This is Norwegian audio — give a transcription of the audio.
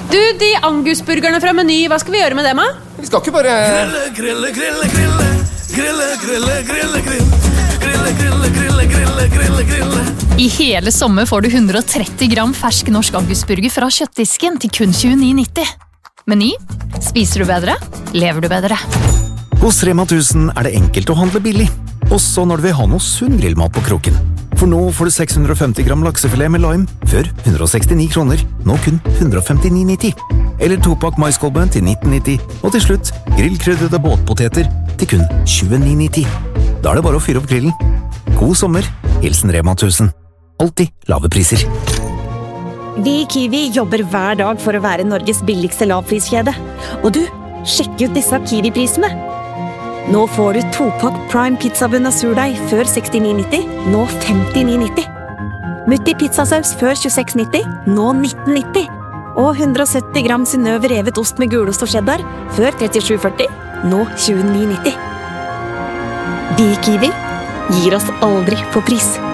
Du, de angusburgerne fra Meny, hva skal vi gjøre med dem, da? Vi skal ikke bare... I hele sommer får du 130 gram fersk norsk angusburger fra kjøttdisken til kun 29,90. Meny. Spiser du bedre? Lever du bedre? Hos Rema 1000 det enkelt å handle billig, også når du vil ha noe sunn grillmat på kroken. For nå får du 650 gram laksefilet med lime, før 169 kroner, nå kun 159,90. Eller 2-pakk maiskolbe til 19,90, og til slutt grillkrydrede båtpoteter til kun 29,90. Da det bare å fyre opp grillen. God sommer, hilsen Rema 1000. Alltid lave priser. Vi i Kiwi jobber hver dag for å være Norges billigste lavpriskjede. Og du, sjekk ut disse Kiwi-prisene. Nå får du 2-pakk Prime pizzabunn av surdeig før 69,90, nå 59,90. Mutti pizzasaus før 26,90, nå 19,90. Og 170 gram Synnøve revet ost med gulost og cheddar før 37,40, nå 29,90. Vi i Kiwi gir oss aldri på pris.